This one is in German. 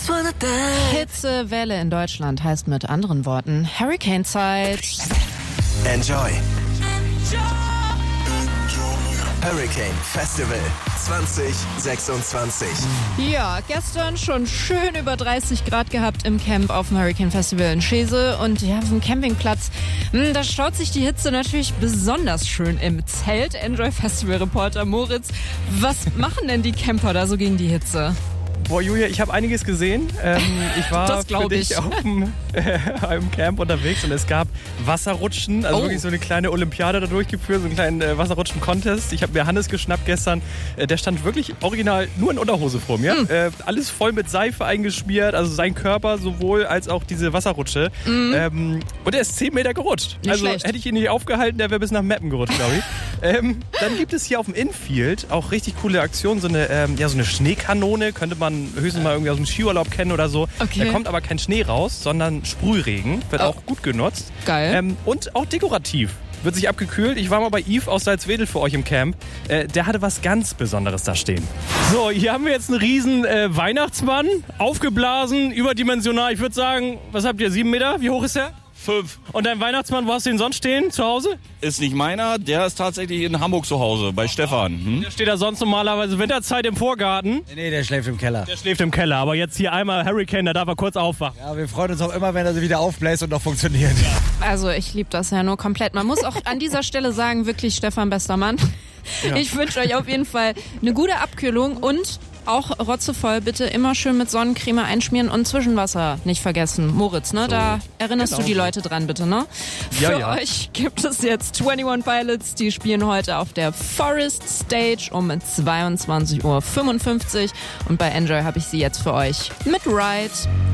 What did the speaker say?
Hitzewelle in Deutschland heißt mit anderen Worten Hurricane-Zeit. Enjoy. Hurricane Festival 2026. Ja, gestern schon schön über 30 Grad gehabt im Camp auf dem Hurricane Festival in Schese. Und ja, auf dem Campingplatz, da staut sich die Hitze natürlich besonders schön im Zelt. Enjoy Festival Reporter Moritz, was machen denn die Camper da so gegen die Hitze? Boah, Julia, ich habe einiges gesehen. Ich war für dich auf dem Camp unterwegs und es gab Wasserrutschen, also wirklich so eine kleine Olympiade da durchgeführt, so einen kleinen Wasserrutschen-Contest. Ich habe mir Hannes geschnappt gestern. Der stand wirklich original nur in Unterhose vor mir. Alles voll mit Seife eingeschmiert, also sein Körper sowohl als auch diese Wasserrutsche. Und er ist 10 Meter gerutscht. Nicht also schlecht. hätte ich ihn nicht aufgehalten, der wäre bis nach Meppen gerutscht, glaube ich. Dann gibt es hier auf dem Infield auch richtig coole Aktionen, so eine Schneekanone, könnte man höchstens mal irgendwie aus dem Skiurlaub kennen oder so. Okay. Da kommt aber kein Schnee raus, sondern Sprühregen. Wird auch gut genutzt. Geil. Und auch dekorativ. Wird sich abgekühlt. Ich war mal bei Yves aus Salzwedel für euch im Camp. Der hatte was ganz Besonderes da stehen. So, hier haben wir jetzt einen riesen Weihnachtsmann. Aufgeblasen, überdimensional. Ich würde sagen, was habt ihr, 7 Meter? Wie hoch ist der? 5. Und dein Weihnachtsmann, wo hast du den sonst stehen? Zu Hause? Ist nicht meiner, der ist tatsächlich in Hamburg zu Hause, bei Stefan. Der steht da sonst normalerweise Winterzeit im Vorgarten. Nee, der schläft im Keller. Der schläft im Keller, aber jetzt hier einmal Hurricane, da darf er kurz aufwachen. Ja, wir freuen uns auch immer, wenn er wieder aufbläst und noch funktioniert. Also ich liebe das ja nur komplett. Man muss auch an dieser Stelle sagen, wirklich Stefan, bester Mann. Ja. Ich wünsche euch auf jeden Fall eine gute Abkühlung und auch rotzevoll bitte immer schön mit Sonnencreme einschmieren und Zwischenwasser nicht vergessen. Moritz, ne? So, da erinnerst du die Leute dran, bitte, ne? Für euch gibt es jetzt 21 Pilots, die spielen heute auf der Forest Stage um 22:55 Uhr. Und bei Enjoy habe ich sie jetzt für euch mit Ride.